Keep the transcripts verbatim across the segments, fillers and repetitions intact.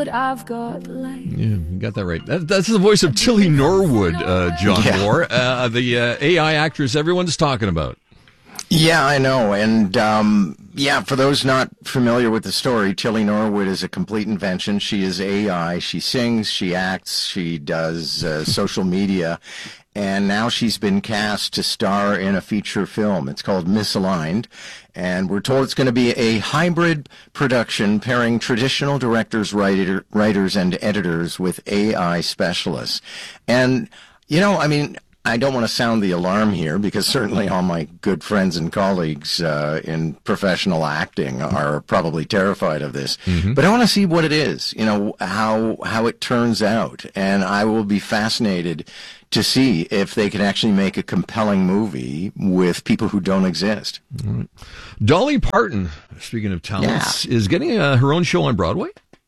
I've got life. Yeah, you got that right. That, that's the voice of Tilly Norwood, uh, John Yeah. Moore, uh, the uh, A I actress everyone's talking about. Yeah, I know. And, um, yeah, for those not familiar with the story, Tilly Norwood is a complete invention. She is A I. She sings, she acts, she does uh, social media. And now she's been cast to star in a feature film. It's called Misaligned. And we're told it's going to be a hybrid production pairing traditional directors, writer, writers, and editors with A I specialists. And, you know, I mean, I don't want to sound the alarm here because certainly all my good friends and colleagues uh, in professional acting are probably terrified of this. Mm-hmm. But I want to see what it is, you know, how how it turns out. And I will be fascinated to see if they can actually make a compelling movie with people who don't exist. All right. Dolly Parton, speaking of talents, Yeah. is getting uh, her own show on Broadway.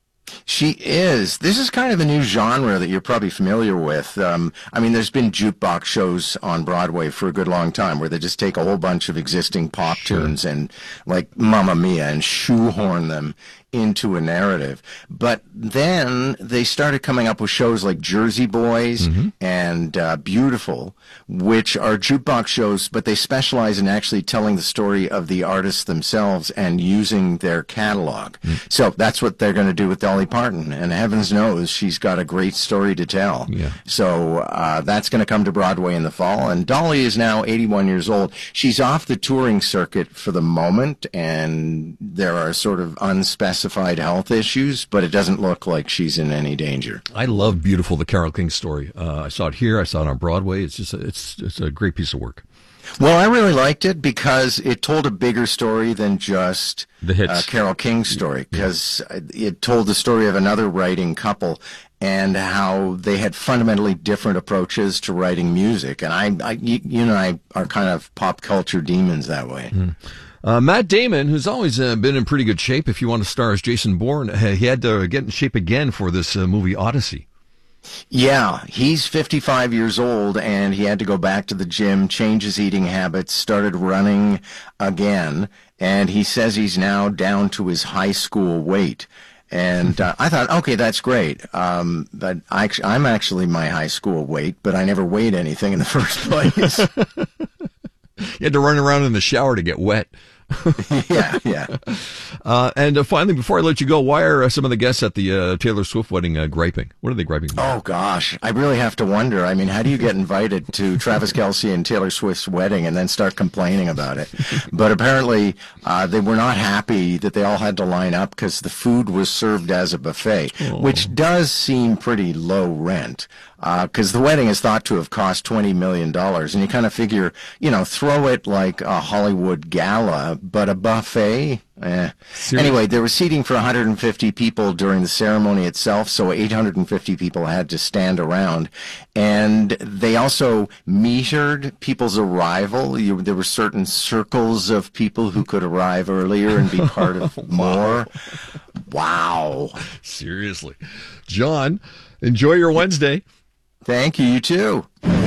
She is. This is kind of a new genre that you're probably familiar with. Um, I mean, there's been jukebox shows on Broadway for a good long time where they just take a whole bunch of existing pop Sure. tunes and, like Mamma Mia, and shoehorn them into a narrative. But then they started coming up with shows like Jersey Boys mm-hmm. and uh, Beautiful, which are jukebox shows, but they specialize in actually telling the story of the artists themselves and using their catalog. Mm. So that's what they're going to do with Dolly Parton, and heavens knows she's got a great story to tell. Yeah. So uh, that's going to come to Broadway in the fall, and Dolly is now eighty-one years old. She's off the touring circuit for the moment, and there are sort of unspecified health issues, but it doesn't look like she's in any danger. I love Beautiful, the Carole King story. Uh, I saw it here. I saw it on Broadway. It's just a, it's it's a great piece of work. Well, I really liked it because it told a bigger story than just the hits. Uh, Carole King's story, because yeah. it told the story of another writing couple and how they had fundamentally different approaches to writing music. And I, I you, you and I are kind of pop culture demons that way. Mm. Uh, Matt Damon, who's always uh, been in pretty good shape, if you want to star as Jason Bourne, uh, he had to get in shape again for this uh, movie Odyssey. Yeah, he's fifty-five years old, and he had to go back to the gym, change his eating habits, started running again, and he says he's now down to his high school weight. And uh, I thought, okay, that's great. Um, but I, I'm actually my high school weight, but I never weighed anything in the first place. You had to run around in the shower to get wet. yeah, yeah. Uh, and uh, finally, before I let you go, why are uh, some of the guests at the uh, Taylor Swift wedding uh, griping? What are they griping about? Oh, gosh. I really have to wonder. I mean, how do you get invited to Travis Kelce and Taylor Swift's wedding and then start complaining about it? But apparently, uh, they were not happy that they all had to line up because the food was served as a buffet, oh. which does seem pretty low rent. Because uh, the wedding is thought to have cost twenty million dollars. And you kind of figure, you know, throw it like a Hollywood gala, but a buffet? Eh. Anyway, there was seating for one hundred fifty people during the ceremony itself, so eight hundred fifty people had to stand around. And they also metered people's arrival. You, there were certain circles of people who could arrive earlier and be part of more. Wow. Seriously. John, enjoy your Wednesday. Thank you, you too.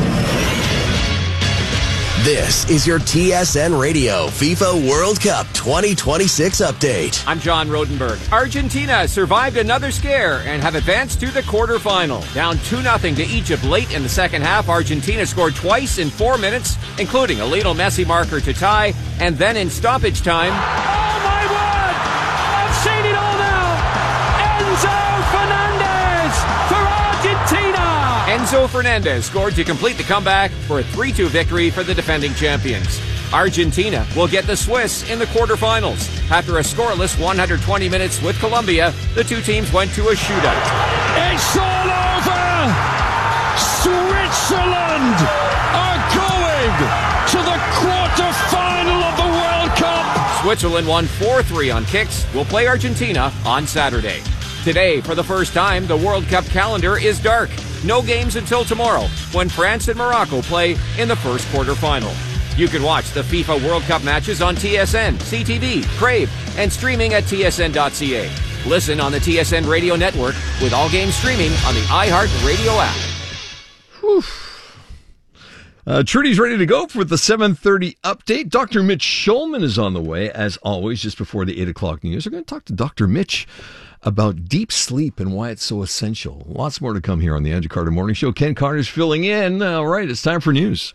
This is your T S N Radio FIFA World Cup twenty twenty-six update. I'm John Rodenberg. Argentina survived another scare and have advanced to the quarterfinal. Down two nothing to Egypt late in the second half, Argentina scored twice in four minutes, including a Lionel Messi marker to tie, and then in stoppage time... Oh, my word! I've seen it all now! Enzo Fernandez for Argentina! Enzo Fernandez scored to complete the comeback for a three two victory for the defending champions. Argentina will get the Swiss in the quarterfinals. After a scoreless one hundred twenty minutes with Colombia, the two teams went to a shootout. It's all over! Switzerland are going to the quarterfinal of the World Cup! Switzerland won four three on kicks. Will play Argentina on Saturday. Today, for the first time, the World Cup calendar is dark. No games until tomorrow, when France and Morocco play in the first quarterfinal. You can watch the FIFA World Cup matches on T S N, C T V, Crave, and streaming at T S N dot C A. Listen on the T S N Radio Network with all games streaming on the iHeart Radio app. Whew. Uh, Trudy's ready to go for the seven thirty update. Doctor Mitch Schulman is on the way, as always, just before the eight o'clock news. We're going to talk to Doctor Mitch about deep sleep and why it's so essential. Lots more to come here on the Andrew Carter Morning Show. Ken Carter's filling in. All right, it's time for news.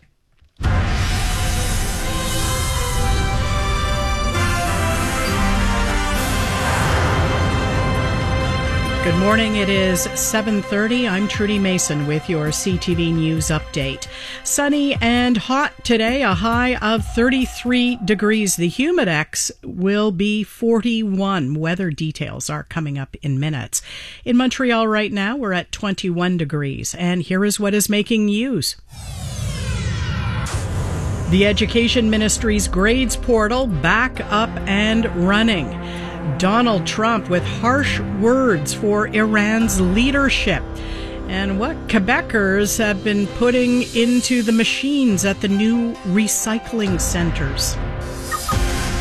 Good morning. It is seven thirty. I'm Trudy Mason with your C T V News update. Sunny and hot today, a high of thirty-three degrees. The Humidex will be forty-one. Weather details are coming up in minutes. In Montreal right now, we're at twenty-one degrees. And here is what is making news. The Education Ministry's grades portal back up and running. Donald Trump with harsh words for Iran's leadership, and what Quebecers have been putting into the machines at the new recycling centers.